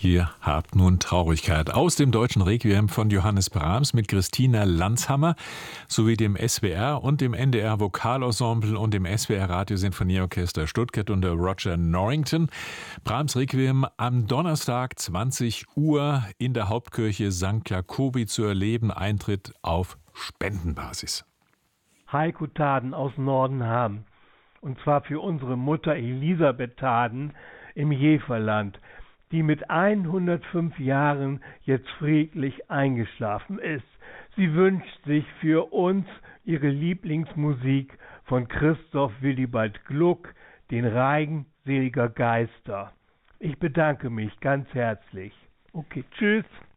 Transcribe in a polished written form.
Ihr habt nun Traurigkeit aus dem deutschen Requiem von Johannes Brahms mit Christina Landshammer sowie dem SWR und dem NDR Vokalensemble und dem SWR Radiosinfonieorchester Stuttgart unter Roger Norrington. Brahms Requiem am Donnerstag 20 Uhr in der Hauptkirche St. Jakobi zu erleben. Eintritt auf Spendenbasis. Heiko Taden aus Nordenham. Und zwar für unsere Mutter Elisabeth Taden im Jeverland, die mit 105 Jahren jetzt friedlich eingeschlafen ist. Sie wünscht sich für uns ihre Lieblingsmusik von Christoph Willibald Gluck, den Reigen seliger Geister. Ich bedanke mich ganz herzlich. Okay, tschüss.